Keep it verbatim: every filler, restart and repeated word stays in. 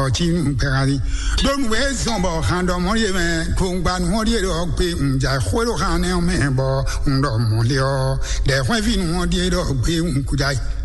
bo chin perari don we son bo hando mo ye me kung ban ho ye ro pe ja ho ro han ne me bo ndo mo lio de hwe vi no de ro pe ku dai